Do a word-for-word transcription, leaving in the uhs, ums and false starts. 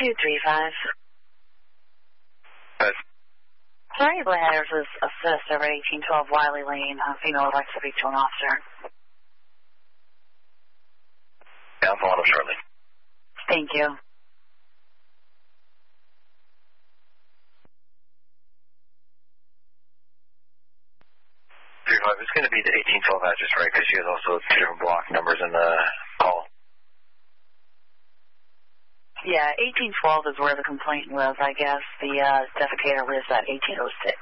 two three five. Good. Sorry, Bladders is assist over eighteen twelve Wiley Lane. A female would like to speak to an officer. Yeah, I'll follow up shortly. Thank you. three five, it's going to be the eighteen twelve address, right? Because she has also two different block numbers in the call. Yeah, eighteen twelve is where the complaint was, I guess. The uh, defecator was at eighteen oh six.